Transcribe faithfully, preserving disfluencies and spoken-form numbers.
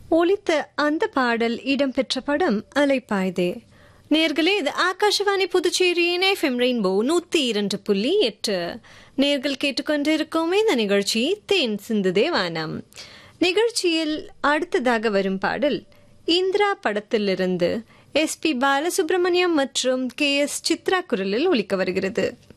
ஒலித்த அந்த பாடல் இடம்பெற்ற படம் அலைப்பாய்தே. நேர்களே, இது ஆகாஷவாணி புதுச்சேரியின் எஃப்எம் ரெயின்போ நூத்தி இரண்டு புள்ளி எட்டு. நேர்கள் கேட்டுக்கொண்டிருக்கும் இந்த நிகழ்ச்சி தேன் சிந்துதே வானம். நிகழ்ச்சியில் அடுத்ததாக வரும் பாடல் இந்திரா படத்திலிருந்து எஸ் பி பாலசுப்ரமணியம் மற்றும் கே எஸ் சித்ரா குரலில் ஒலிக்க வருகிறது.